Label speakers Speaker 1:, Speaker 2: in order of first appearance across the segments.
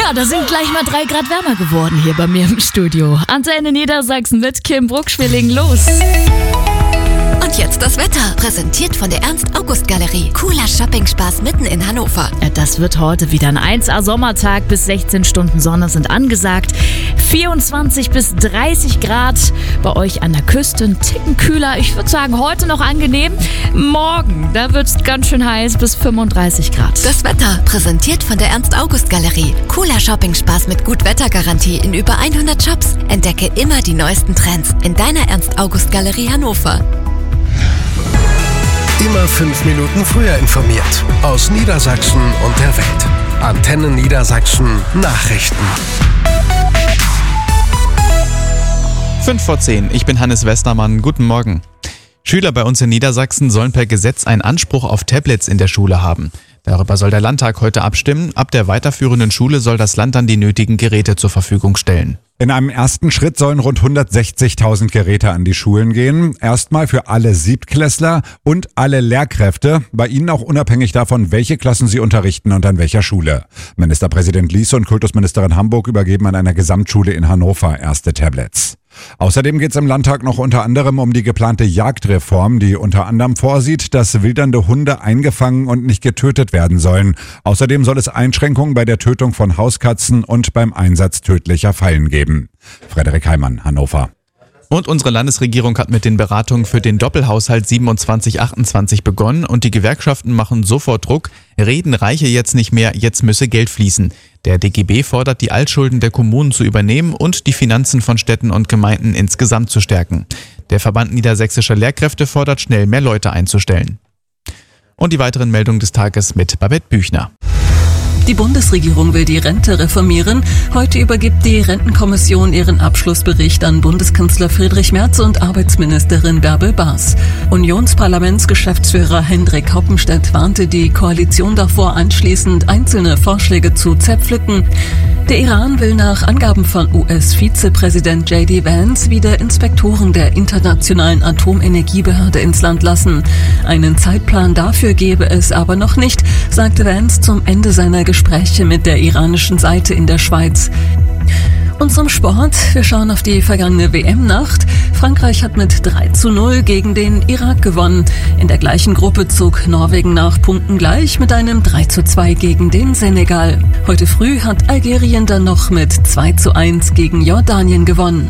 Speaker 1: Ja, da sind gleich mal 3 Grad wärmer geworden hier bei mir im Studio. Antenne Niedersachsen mit Kim Brucksch, wir legen los.
Speaker 2: Und jetzt das Wetter, präsentiert von der Ernst-August-Galerie. Cooler Shopping-Spaß mitten in Hannover.
Speaker 1: Ja, das wird heute wieder ein 1A-Sommertag. Bis 16 Stunden Sonne sind angesagt. 24 bis 30 Grad. Bei euch an der Küste ein Ticken kühler. Ich würde sagen, heute noch angenehm. Morgen, da wird es ganz schön heiß, bis 35 Grad.
Speaker 2: Das Wetter, präsentiert von der Ernst-August-Galerie. Cooler Shopping-Spaß mit Gut-Wetter-Garantie in über 100 Shops. Entdecke immer die neuesten Trends in deiner Ernst-August-Galerie Hannover.
Speaker 3: Immer 5 Minuten früher informiert. Aus Niedersachsen und der Welt. Antenne Niedersachsen Nachrichten.
Speaker 4: 5:10, ich bin Hannes Westermann. Guten Morgen. Schüler bei uns in Niedersachsen sollen per Gesetz einen Anspruch auf Tablets in der Schule haben. Darüber soll der Landtag heute abstimmen. Ab der weiterführenden Schule soll das Land dann die nötigen Geräte zur Verfügung stellen.
Speaker 5: In einem ersten Schritt sollen rund 160.000 Geräte an die Schulen gehen. Erstmal für alle Siebtklässler und alle Lehrkräfte. Bei ihnen auch unabhängig davon, welche Klassen sie unterrichten und an welcher Schule. Ministerpräsident Liese und Kultusministerin Hamburg übergeben an einer Gesamtschule in Hannover erste Tablets. Außerdem geht es im Landtag noch unter anderem um die geplante Jagdreform, die unter anderem vorsieht, dass wildernde Hunde eingefangen und nicht getötet werden sollen. Außerdem soll es Einschränkungen bei der Tötung von Hauskatzen und beim Einsatz tödlicher Fallen geben. Frederik Heimann, Hannover.
Speaker 4: Und unsere Landesregierung hat mit den Beratungen für den Doppelhaushalt 27/28 begonnen und die Gewerkschaften machen sofort Druck. Reden reiche jetzt nicht mehr, jetzt müsse Geld fließen. Der DGB fordert, die Altschulden der Kommunen zu übernehmen und die Finanzen von Städten und Gemeinden insgesamt zu stärken. Der Verband Niedersächsischer Lehrkräfte fordert, schnell mehr Leute einzustellen. Und die weiteren Meldungen des Tages mit Babette Büchner.
Speaker 6: Die Bundesregierung will die Rente reformieren. Heute übergibt die Rentenkommission ihren Abschlussbericht an Bundeskanzler Friedrich Merz und Arbeitsministerin Bärbel Baas. Unionsparlamentsgeschäftsführer Hendrik Hoppenstedt warnte die Koalition davor, anschließend einzelne Vorschläge zu zerpflücken. Der Iran will nach Angaben von US-Vizepräsident J.D. Vance wieder Inspektoren der Internationalen Atomenergiebehörde ins Land lassen. Einen Zeitplan dafür gebe es aber noch nicht, sagte Vance zum Ende seiner Gespräche mit der iranischen Seite in der Schweiz. Und zum Sport. Wir schauen auf die vergangene WM-Nacht. Frankreich hat mit 3:0 gegen den Irak gewonnen. In der gleichen Gruppe zog Norwegen nach Punkten gleich mit einem 3:2 gegen den Senegal. Heute früh hat Algerien dann noch mit 2:1 gegen Jordanien gewonnen.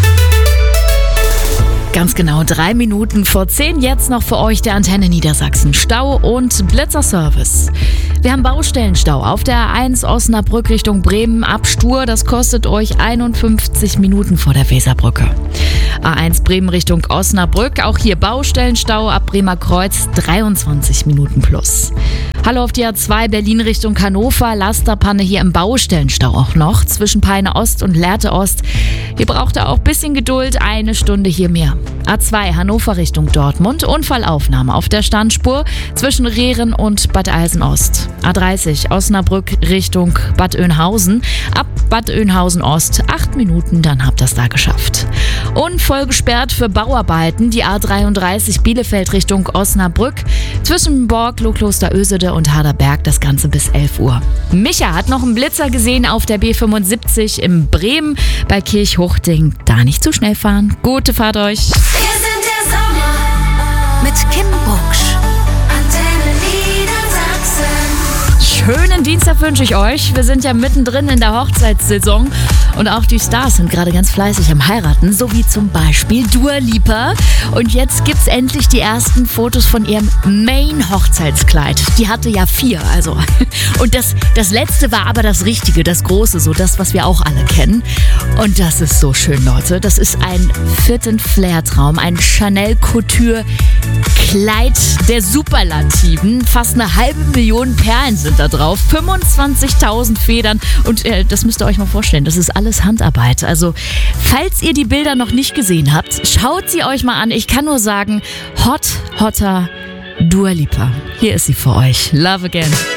Speaker 1: Ganz genau 3 Minuten vor 10 jetzt noch für euch der Antenne Niedersachsen Stau und Blitzerservice. Wir haben Baustellenstau auf der A1 Osnabrück Richtung Bremen ab Stur. Das kostet euch 51 Minuten vor der Weserbrücke. A1 Bremen Richtung Osnabrück, auch hier Baustellenstau ab Bremer Kreuz 23 Minuten plus. Hallo auf die A2 Berlin Richtung Hannover, Lasterpanne hier im Baustellenstau auch noch zwischen Peine Ost und Lehrte Ost. Ihr braucht da auch ein bisschen Geduld, 1 Stunde hier mehr. A2 Hannover Richtung Dortmund, Unfallaufnahme auf der Standspur zwischen Rehren und Bad Eilsen-Ost. A30 Osnabrück Richtung Bad Oeynhausen, ab Bad Oeynhausen Ost 8 Minuten, dann habt ihr es da geschafft. Und voll gesperrt für Bauarbeiten die A33 Bielefeld Richtung Osnabrück zwischen Borgloh, Klosterösede und Harderberg, das Ganze bis 11 Uhr. Micha hat noch einen Blitzer gesehen auf der B75 in Bremen bei Kirchhuchting. Da nicht zu schnell fahren. Gute Fahrt euch.
Speaker 2: Wir sind der Sommer mit Kim Brucksch. Antenne Niedersachsen.
Speaker 1: Schönen Dienstag wünsche ich euch. Wir sind ja mittendrin in der Hochzeitssaison und auch die Stars sind gerade ganz fleißig am Heiraten, so wie zum Beispiel Dua Lipa. Und jetzt gibt's endlich die ersten Fotos von ihrem Main-Hochzeitskleid. Die hatte ja 4, also. Und das letzte war aber das Richtige, das Große, so das, was wir auch alle kennen. Und das ist so schön, Leute. Das ist ein Fit and Flair-Traum, ein Chanel Couture Kleid der Superlativen. Fast 500.000 Perlen sind da drauf, 25.000 Federn und das müsst ihr euch mal vorstellen, das ist alles Handarbeit. Also, falls ihr die Bilder noch nicht gesehen habt, schaut sie euch mal an. Ich kann nur sagen, hotter Dua Lipa. Hier ist sie für euch. Love Again.